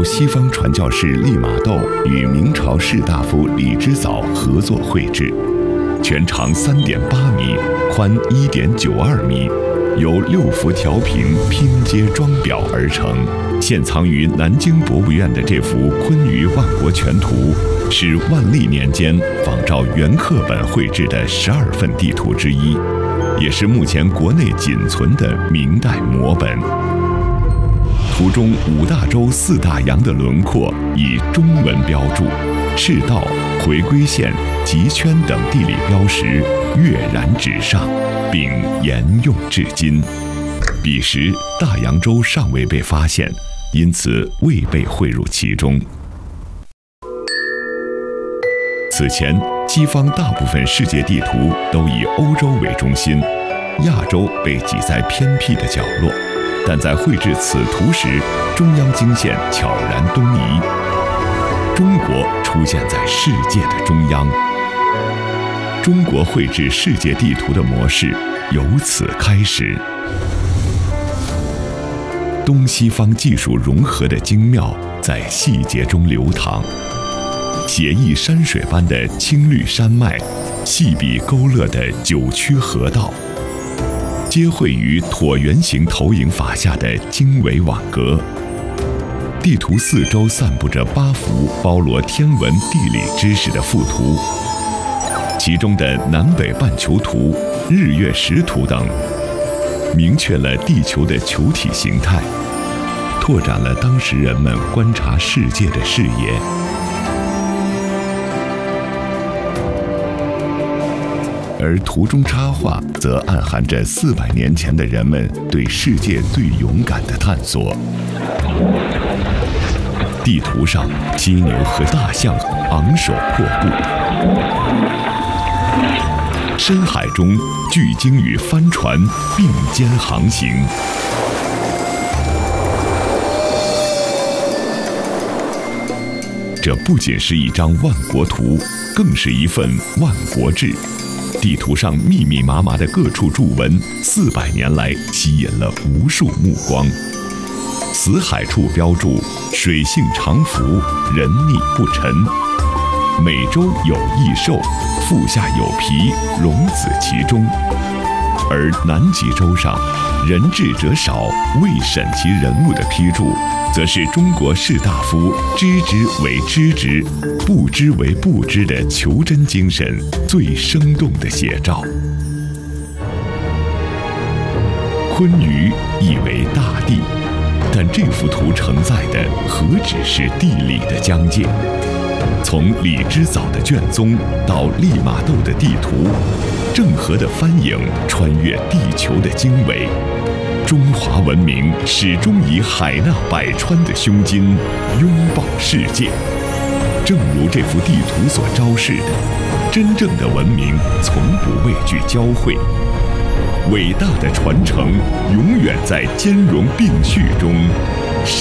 由西方传教士利玛窦与明朝士大夫李之藻合作绘制，全长3.8米，宽1.92米，由6幅条屏拼接装裱而成。现藏于南京博物院的这幅《昆舆万国全图》，是万历年间仿照原刻本绘制的12份地图之一，也是目前国内仅存的明代摹本。图中5大洲4大洋的轮廓以中文标注，赤道、回归线、极圈等地理标识跃然纸上，并沿用至今。彼时大洋洲尚未被发现，因此未被汇入其中。此前，西方大部分世界地图都以欧洲为中心，亚洲被挤在偏僻的角落。但在绘制此图时，中央经线悄然东移，中国出现在世界的中央。中国绘制世界地图的模式由此开始。东西方技术融合的精妙在细节中流淌，写意山水般的青绿山脉，细笔勾勒的九曲河道，皆绘于椭圆形投影法下的经纬网格。地图四周散布着8幅包罗天文地理知识的附图，其中的南北半球图、日月食图等，明确了地球的球体形态，拓展了当时人们观察世界的视野。而图中插画则暗含着400年前的人们对世界最勇敢的探索。地图上，犀牛和大象昂首阔步；深海中，巨鲸与帆船并肩航行。这不仅是一张万国图，更是一份万国志。地图上密密麻麻的各处注文，400年来吸引了无数目光。死海处标注“水性常浮，人溺不沉”，美洲有异兽，腹下有皮，龙子其中。而南极洲上，人智者少，未审其人物的批注，则是中国士大夫知之为知之，不知为不知的求真精神最生动的写照。昆舆意为大地，但这幅图承载的何止是地理的疆界？从李之藻的卷宗到利玛窦的地图，郑和的帆影穿越地球的经纬，中华文明始终以海纳百川的胸襟拥抱世界。正如这幅地图所昭示的，真正的文明从不畏惧交汇，伟大的传承永远在兼容并蓄中